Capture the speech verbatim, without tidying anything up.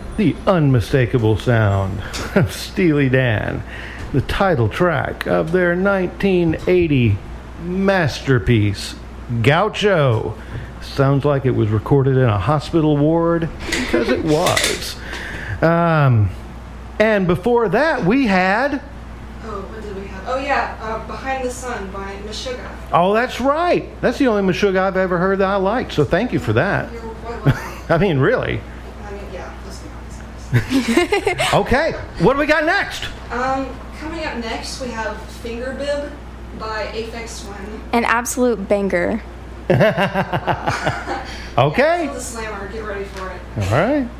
the unmistakable sound of Steely Dan, the title track of their nineteen eighty masterpiece, Gaucho. Sounds like it was recorded in a hospital ward, because it was. Um, and before that, we had... Oh, what did we have? Oh, yeah, uh, Behind the Sun by Meshuggah. Oh, that's right. That's the only Meshuggah I've ever heard that I liked, so thank you for that. You're quite welcome. I mean, really. I mean, yeah, let's be honest. Okay, what do we got next? Um, coming up next, we have Finger Bib by Aphex Twin. An absolute banger. Okay. Yeah, it's the slammer. Get ready for it. All right.